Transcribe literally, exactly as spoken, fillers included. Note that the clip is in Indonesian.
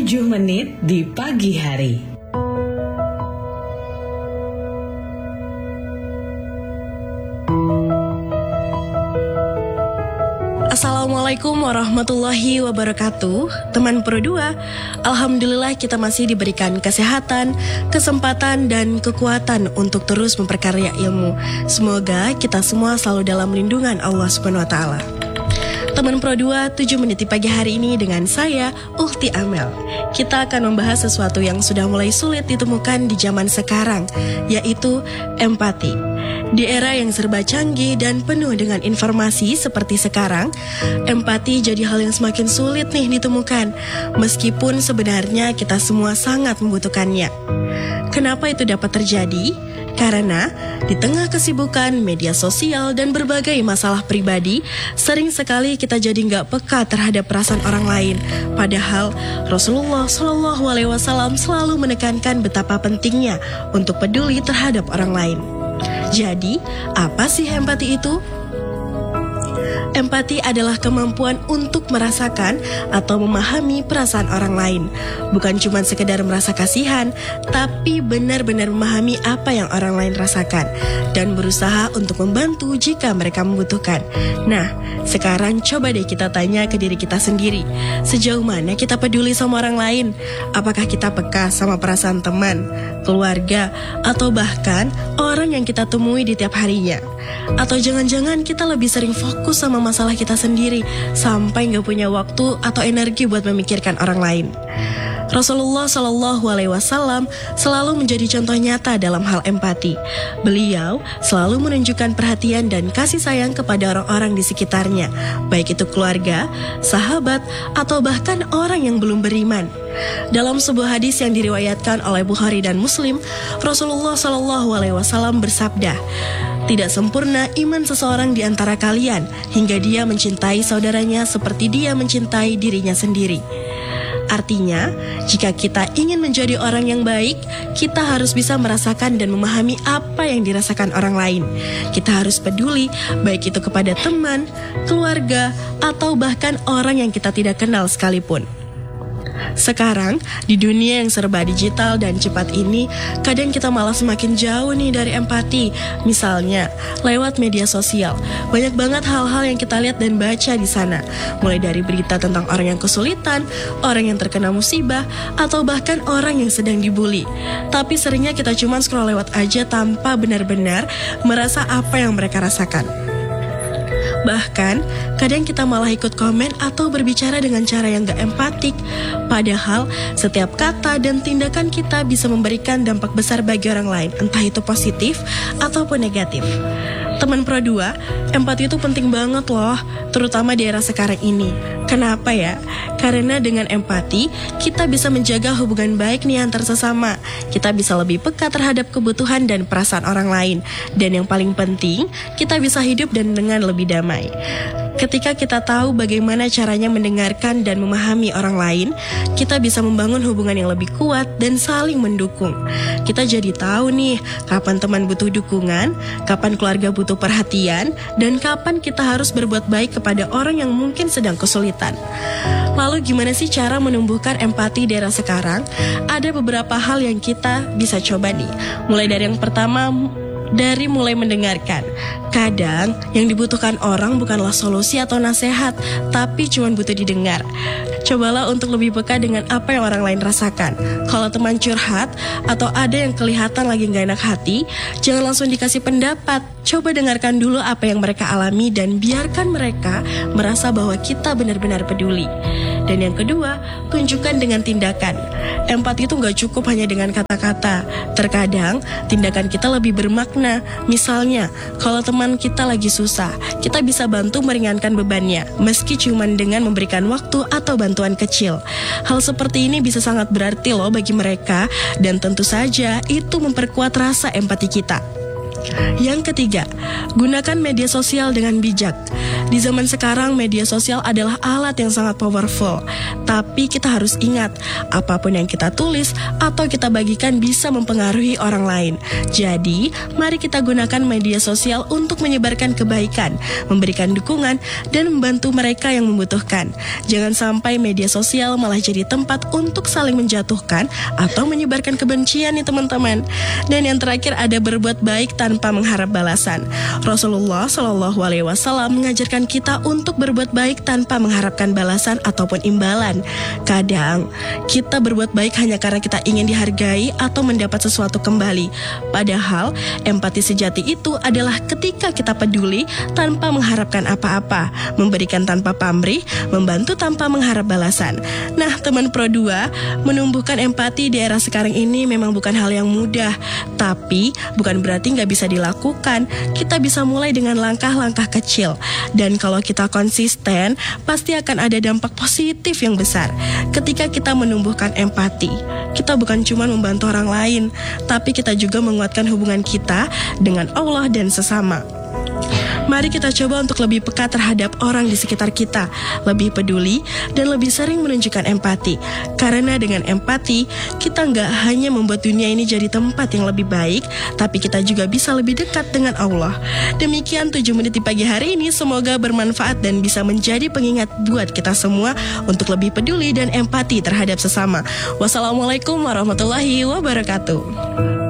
tujuh menit di pagi hari. Assalamualaikum warahmatullahi wabarakatuh. Teman Pro dua, alhamdulillah kita masih diberikan kesehatan, kesempatan, dan kekuatan untuk terus memperkarya ilmu. Semoga kita semua selalu dalam lindungan Allah subhanahu wa taala. Teman Pro dua, tujuh menit di pagi hari ini dengan saya, Uhti Amel. Kita akan membahas sesuatu yang sudah mulai sulit ditemukan di zaman sekarang, yaitu empati. Di era yang serba canggih dan penuh dengan informasi seperti sekarang, empati jadi hal yang semakin sulit nih ditemukan, meskipun sebenarnya kita semua sangat membutuhkannya. Kenapa itu dapat terjadi? Karena di tengah kesibukan media sosial dan berbagai masalah pribadi, sering sekali kita jadi nggak peka terhadap perasaan orang lain. Padahal Rasulullah Shallallahu Alaihi Wasallam selalu menekankan betapa pentingnya untuk peduli terhadap orang lain. Jadi, apa sih empati itu? Empati adalah kemampuan untuk merasakan atau memahami perasaan orang lain. Bukan cuma sekedar merasa kasihan, tapi benar-benar memahami apa yang orang lain rasakan dan berusaha untuk membantu jika mereka membutuhkan. Nah, sekarang coba deh kita tanya ke diri kita sendiri. Sejauh mana kita peduli sama orang lain? Apakah kita peka sama perasaan teman, keluarga, atau bahkan orang yang kita temui di tiap harinya? Atau jangan-jangan kita lebih sering fokus sama masalah kita sendiri sampai gak punya waktu atau energi buat memikirkan orang lain. Rasulullah Shallallahu Alaihi Wasallam selalu menjadi contoh nyata dalam hal empati. Beliau selalu menunjukkan perhatian dan kasih sayang kepada orang-orang di sekitarnya, baik itu keluarga, sahabat, atau bahkan orang yang belum beriman. Dalam sebuah hadis yang diriwayatkan oleh Bukhari dan Muslim, Rasulullah Shallallahu Alaihi Wasallam bersabda, "Tidak sempurna iman seseorang di antara kalian hingga dia mencintai saudaranya seperti dia mencintai dirinya sendiri." Artinya, jika kita ingin menjadi orang yang baik, kita harus bisa merasakan dan memahami apa yang dirasakan orang lain. Kita harus peduli, baik itu kepada teman, keluarga, atau bahkan orang yang kita tidak kenal sekalipun. Sekarang, di dunia yang serba digital dan cepat ini, kadang kita malah semakin jauh nih dari empati. Misalnya, lewat media sosial, banyak banget hal-hal yang kita lihat dan baca di sana. Mulai dari berita tentang orang yang kesulitan, orang yang terkena musibah, atau bahkan orang yang sedang dibully. Tapi seringnya kita cuma scroll lewat aja tanpa benar-benar merasa apa yang mereka rasakan. Bahkan, kadang kita malah ikut komen atau berbicara dengan cara yang gak empatik. Padahal, setiap kata dan tindakan kita bisa memberikan dampak besar bagi orang lain, entah itu positif ataupun negatif. Teman Pro dua, empati itu penting banget loh, terutama di era sekarang ini. Kenapa ya? Karena dengan empati, kita bisa menjaga hubungan baik nih antar sesama. Kita bisa lebih peka terhadap kebutuhan dan perasaan orang lain. Dan yang paling penting, kita bisa hidup dan dengan lebih damai. Ketika kita tahu bagaimana caranya mendengarkan dan memahami orang lain, kita bisa membangun hubungan yang lebih kuat dan saling mendukung. Kita jadi tahu nih, kapan teman butuh dukungan, kapan keluarga butuh perhatian, dan kapan kita harus berbuat baik kepada orang yang mungkin sedang kesulitan. Lalu gimana sih cara menumbuhkan empati di era sekarang? Ada beberapa hal yang kita bisa coba nih. Mulai dari yang pertama, dari mulai mendengarkan. Kadang yang dibutuhkan orang bukanlah solusi atau nasihat, tapi cuma butuh didengar. Cobalah untuk lebih peka dengan apa yang orang lain rasakan. Kalau teman curhat atau ada yang kelihatan lagi gak enak hati, jangan langsung dikasih pendapat. Coba dengarkan dulu apa yang mereka alami dan biarkan mereka merasa bahwa kita benar-benar peduli. Dan yang kedua, tunjukkan dengan tindakan. Empati itu gak cukup hanya dengan kata-kata. Terkadang, tindakan kita lebih bermakna. Misalnya, kalau teman kita lagi susah, kita bisa bantu meringankan bebannya, meski cuma dengan memberikan waktu atau bantuan kecil. Hal seperti ini bisa sangat berarti loh bagi mereka, dan tentu saja itu memperkuat rasa empati kita. Yang ketiga, gunakan media sosial dengan bijak. Di zaman sekarang, media sosial adalah alat yang sangat powerful. Tapi kita harus ingat, apapun yang kita tulis atau kita bagikan bisa mempengaruhi orang lain. Jadi, mari kita gunakan media sosial untuk menyebarkan kebaikan, memberikan dukungan, dan membantu mereka yang membutuhkan. Jangan sampai media sosial malah jadi tempat untuk saling menjatuhkan atau menyebarkan kebencian nih teman-teman. Dan yang terakhir ada berbuat baik tanpa mengharap balasan. Rasulullah Shallallahu Alaihi Wasallam mengajarkan kita untuk berbuat baik tanpa mengharapkan balasan ataupun imbalan. Kadang kita berbuat baik hanya karena kita ingin dihargai atau mendapat sesuatu kembali. Padahal empati sejati itu adalah ketika kita peduli tanpa mengharapkan apa-apa, memberikan tanpa pamrih, membantu tanpa mengharap balasan. Nah, teman Pro dua, menumbuhkan empati di era sekarang ini memang bukan hal yang mudah, tapi bukan berarti nggak bisa dilakukan. Kita bisa mulai dengan langkah-langkah kecil. Dan kalau kita konsisten, pasti akan ada dampak positif yang besar. Ketika kita menumbuhkan empati, kita bukan cuma membantu orang lain, tapi kita juga menguatkan hubungan kita dengan Allah dan sesama. Mari kita coba untuk lebih peka terhadap orang di sekitar kita, lebih peduli, dan lebih sering menunjukkan empati. Karena dengan empati, kita nggak hanya membuat dunia ini jadi tempat yang lebih baik, tapi kita juga bisa lebih dekat dengan Allah. Demikian tujuh menit di pagi hari ini, semoga bermanfaat dan bisa menjadi pengingat buat kita semua untuk lebih peduli dan empati terhadap sesama. Wassalamualaikum warahmatullahi wabarakatuh.